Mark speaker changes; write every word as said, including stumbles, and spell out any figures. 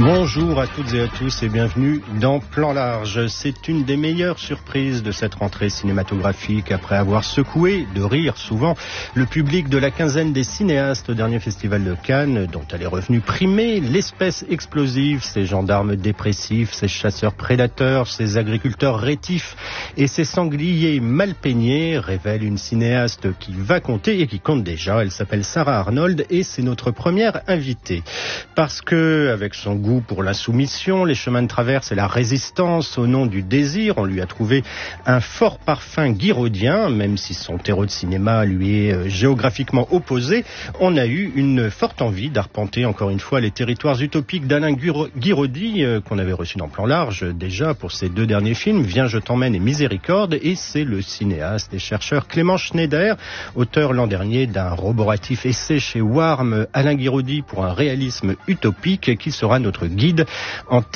Speaker 1: Bonjour à toutes et à tous et bienvenue dans Plan Large. C'est une des meilleures surprises de cette rentrée cinématographique après avoir secoué, de rire souvent, le public de la quinzaine des cinéastes au dernier festival de Cannes, dont elle est revenue primer l'espèce explosive, ces gendarmes dépressifs, ces chasseurs prédateurs, ces agriculteurs rétifs et ces sangliers mal peignés, révèle une cinéaste qui va compter et qui compte déjà. Elle s'appelle Sarah Arnold et c'est notre première invitée. Parce que, avec son goût pour la soumission, les chemins de traverse et la résistance au nom du désir, on lui a trouvé un fort parfum guiraudien, même si son terreau de cinéma lui est géographiquement opposé. On a eu une forte envie d'arpenter encore une fois les territoires utopiques d'Alain Guiraudy, euh, qu'on avait reçu dans Plan Large déjà pour ses deux derniers films, Viens je t'emmène et Miséricorde, et c'est le cinéaste et chercheur Clément Schneider, auteur l'an dernier d'un roboratif essai chez Warm, Alain Guiraudy pour un réalisme utopique, qui sera notre guide en